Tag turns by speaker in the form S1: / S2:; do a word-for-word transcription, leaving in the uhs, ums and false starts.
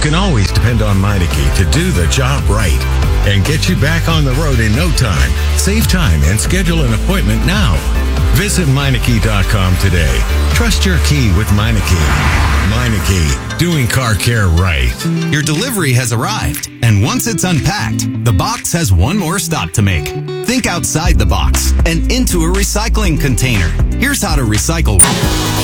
S1: can always depend on Meineke to do the job right and get you back on the road in no time. Save time and schedule an appointment now. Visit Meineke dot com today. Trust your key with Meineke. Meineke, doing car care right.
S2: Your delivery has arrived, and once it's unpacked, the box has one more stop to make. Think outside the box and into a recycling container. Here's how to recycle.